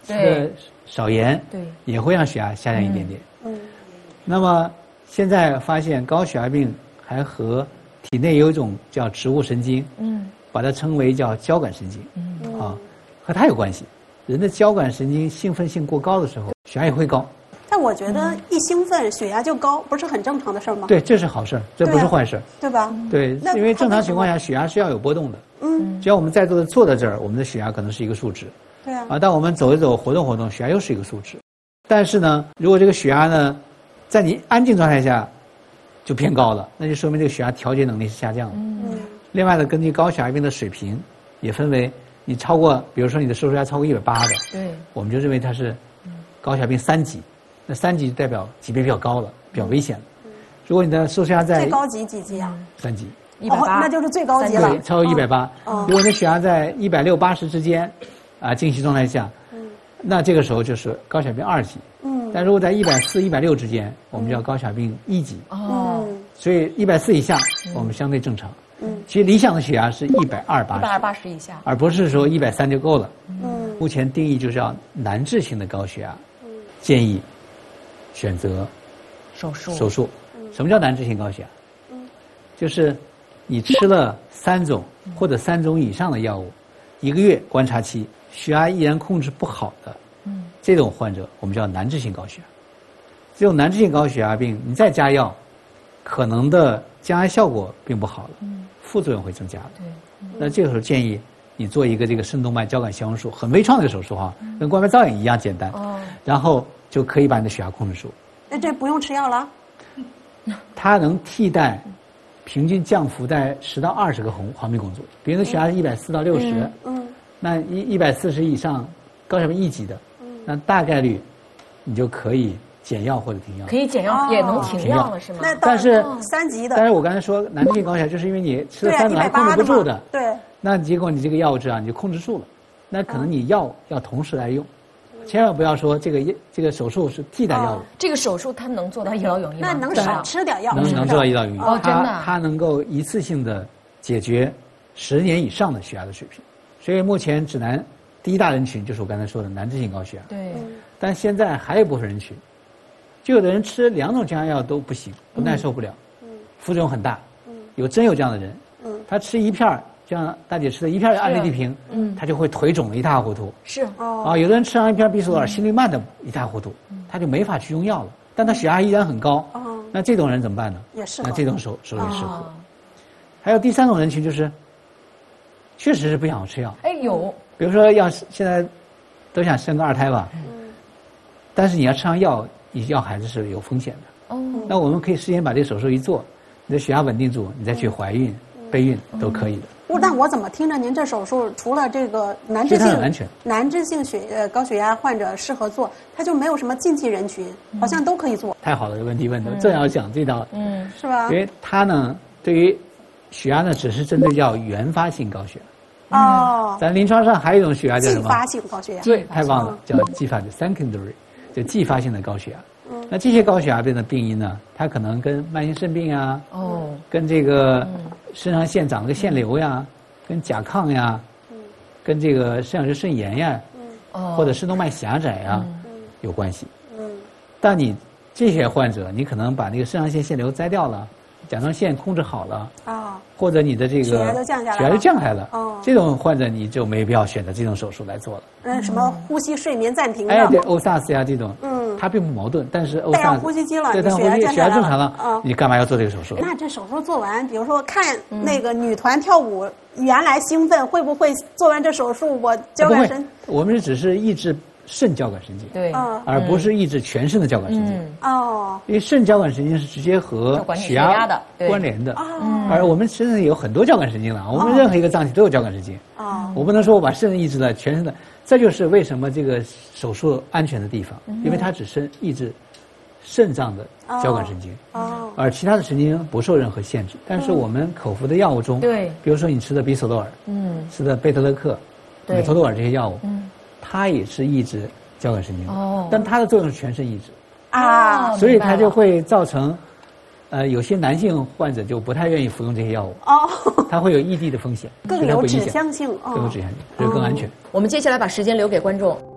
吃的少盐， 对， 也会让血压下降一点点。那么现在发现高血压病还和体内有一种叫植物神经，把它称为叫交感神经，和它有关系。人的交感神经兴奋性过高的时候，血压也会高。 但我觉得一兴奋血压就高，不是很正常的事儿吗？ 对，这是好事，这不是坏事， 对吧？ 对，因为正常情况下血压是要有波动的。只要我们在座的坐在这儿，我们的血压可能是一个数值。 对啊。 当我们走一走、活动活动，血压又是一个数值。但是呢，如果这个血压呢，在你安静状态下就偏高了，那就说明这个血压调节能力是下降的。另外呢，根据高血压病的水平，也分为你超过，比如说你的收缩压超过180的， 对， 我们就认为它是高血压病3级。那3级就代表级别比较高了，比较危险了。如果你的收缩压在最高级几级啊 ？3级。 180，那就是最高级了。 对，超过180。如果你的血压在160、80之间，静息状态下，那这个时候就是高血压病2级。但如果在140、160之间，我们叫高血压病1级。所以140以下，我们相对正常。其实理想的血压是120/80 以下， 而不是说130就够了。目前定义就是要难治性的高血压，建议选择手术。什么叫难治性高血压？就是你吃了3种或者3种以上的药物，1个月观察期，血压依然控制不好的，这种患者我们叫难治性高血压。这种难治性高血压病，你再加药，可能的降压效果并不好了，副作用会增加的。那这个时候建议你做一个这个肾动脉交感消融术，很微创的一个手术哈，跟冠脉造影一样简单。然后就可以把你的血压控制住。 那这不用吃药了？ 它能替代平均降幅在10到20个毫米汞柱。比如说血压是140到60，那140以上高血压病1级的，那大概率你就可以减药或者停药。 可以减药也能停药了是吗？ 但是 3级的。 但是我刚才说难治性高血压，就是因为你吃了3种还控制不住的。 对。 那结果你这个药物质你就控制住了，那可能你药要同时来用。千万不要说这个手术是替代药物。 这个手术它能做到一劳永逸吗？ 那能少吃点药？ 能做到一劳永逸。 真的。 它能够一次性的解决10年以上的血压的水平。所以目前指南第一大人群就是我刚才说的难治性高血压。 对。 但现在还有一部分人群，就有的人吃2种降压药都不行，不耐受不了，副作用很大。有这样的人，他吃1片。像大姐吃的1片安利地平，他就会腿肿得一塌糊涂。 是有的人吃上1片必索尔，心率慢的一塌糊涂，他就没法去用药了。但他血压依然很高，那这种人怎么办呢？ 也适合。 那这种手也适合。还有第3种人群就是，确实是不想吃药。 有。 比如说现在都想生个2胎吧，但是你要吃上药，你要孩子是有风险的。那我们可以事先把这个手术一做，你的血压稳定住，你再去怀孕、备孕都可以的。 但我怎么听着您这手术除了这个难治性高血压患者适合做，它就没有什么禁忌人群，好像都可以做。 太好了，这个问题问的正要讲这道， 是吧？ 因为它呢，对于血压呢，只是针对叫原发性高血压。咱临床上还有一种血压叫什么？ 继发性高血压。 对，太棒了，叫继发性 secondary， 就继发性的高血压。那这些高血压病的病因呢，它可能跟慢性肾病啊，跟这个肾上腺长了个腺瘤呀，跟甲亢呀，跟这个肾上腺肾炎呀，或者肾动脉狭窄呀，有关系。但你这些患者，你可能把那个肾上腺腺瘤摘掉了，甲状腺控制好了，或者你的这个血压就降下来了，这种患者你就没必要选择这种手术来做了。 什么呼吸睡眠暂停的？ 对，欧萨斯呀这种，它并不矛盾，但是戴上呼吸机了， 对，血压正常了，你干嘛要做这个手术？ 那这手术做完，比如说看那个女团跳舞，原来兴奋，会不会做完这手术我交感神？ 我们只是抑制肾交感神经， 对， 而不是抑制全身的交感神经。因为肾交感神经是直接和血压的关联的，而我们身上有很多交感神经了，我们任何一个脏器都有交感神经。我不能说我把肾抑制了，全身的，这就是为什么这个手术安全的地方，因为它只是抑制肾脏的交感神经，而其他的神经不受任何限制。但是我们口服的药物中，比如说你吃的比索多尔，吃的贝特勒克、美托多尔这些药物，它也是抑制交感神经的，但它的作用是全身抑制所以它就会造成，有些男性患者就不太愿意服用这些药物它会有异地的风险， 更有指向性， 更有指向性，所以更安全。 我们接下来把时间留给观众。